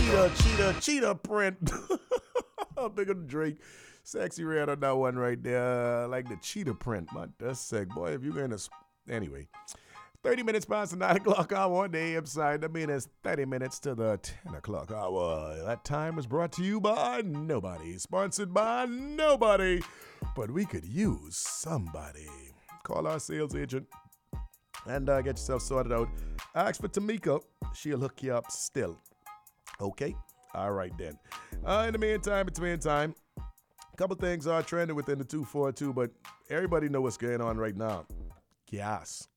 cheetah print. How big of Drake? Sexy red on that one right there. Like the cheetah print. My that's sick. Boy, if you're going to... Anyway. 30 minutes past the 9 o'clock hour on the AM side. That means it's 30 minutes to the 10 o'clock hour. That time was brought to you by nobody. Sponsored by nobody. But we could use somebody. Call our sales agent and get yourself sorted out. Ask for Tamika. She'll hook you up still. Okay? All right then. In the meantime, between time, a couple things are trending within the 242, but everybody know what's going on right now. Gas.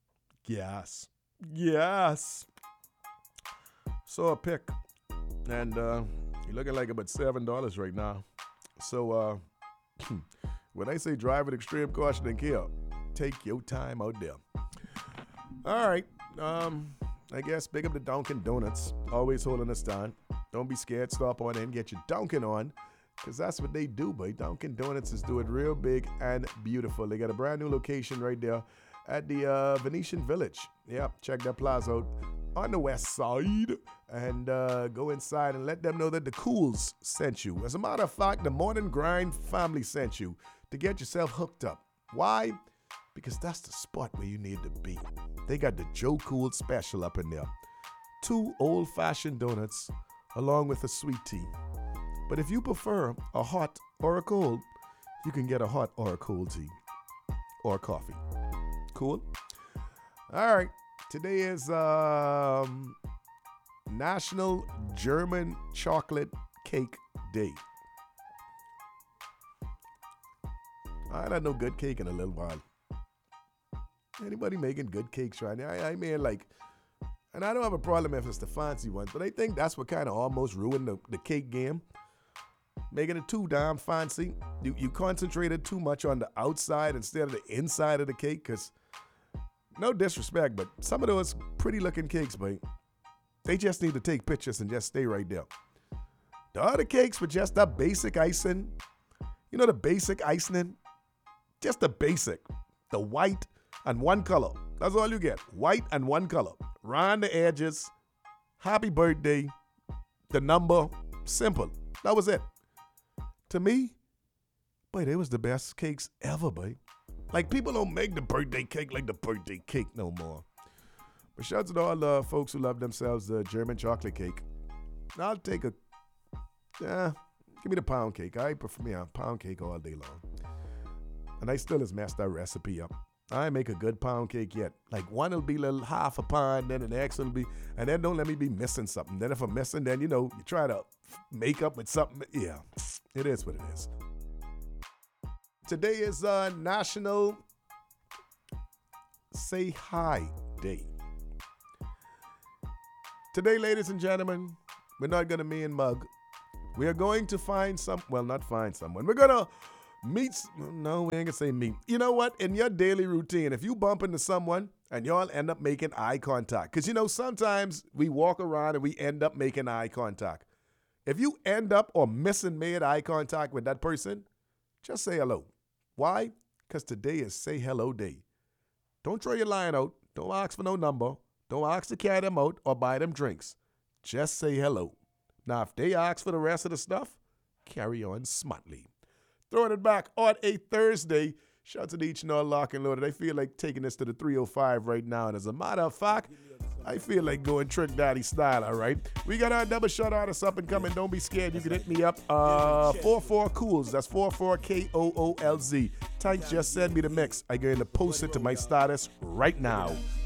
Saw a pic, and you're looking like about $7 right now. So when I say drive with extreme caution and care, take your time out there. All right, I guess big up the Dunkin' Donuts, always holding us down. Don't be scared, stop on in, get your Dunkin' on, because that's what they do, boy. Dunkin' Donuts is doing real big and beautiful. They got a brand new location right there at the Venetian Village. Yeah, check that plaza out on the west side and go inside and let them know that the Cools sent you. As a matter of fact, the Morning Grind family sent you to get yourself hooked up. Why? Because that's the spot where you need to be. They got the Joe Cool special up in there. 2 old-fashioned donuts along with a sweet tea. But if you prefer a hot or a cold, you can get a hot or a cold tea or coffee. Cool? All right. Today is National German Chocolate Cake Day. I had no good cake in a little while. Anybody making good cakes right now? I mean, like, and I don't have a problem if it's the fancy ones, but I think that's what kind of almost ruined the cake game. Making it too damn fancy. You concentrated too much on the outside instead of the inside of the cake, because no disrespect, but some of those pretty looking cakes, boy, they just need to take pictures and just stay right there. The other cakes with just that basic icing, you know, the basic icing, just the basic, the white and one color. That's all you get, white and one color. Round the edges, happy birthday, the number, simple. That was it. To me, boy, they was the best cakes ever, boy. Like, people don't make the birthday cake like the birthday cake no more. But shout out to all the folks who love themselves the German chocolate cake. I'll take give me the pound cake. I prefer me a pound cake all day long. And I still has messed that recipe up. I ain't make a good pound cake yet. Like, one will be a little half a pound, then the next will be, and then don't let me be missing something. Then if I'm missing, then, you know, you try to make up with something. Yeah, it is what it is. Today is National Say Hi Day. Today, ladies and gentlemen, we're not going to me and mug. We are going to find not find someone. We're going to meet, no, we ain't going to say meet. You know what? In your daily routine, if you bump into someone and y'all end up making eye contact, because, you know, sometimes we walk around and we end up making eye contact. If you end up or made eye contact with that person, just say hello. Why? Because today is Say Hello Day. Don't throw your line out. Don't ask for no number. Don't ask to carry them out or buy them drinks. Just say hello. Now, if they ask for the rest of the stuff, carry on smartly. Throwing it back on a Thursday. Shout out to each and all lock and loaded. I feel like taking this to the 305 right now. And as a matter of fact, I feel like going Trick Daddy style, all right? We got our double shot artists up and coming. Don't be scared. You can hit me up. 44 Cools. That's 44 KOOLZ. Tank just send me the mix. I'm going to post it to my status right now.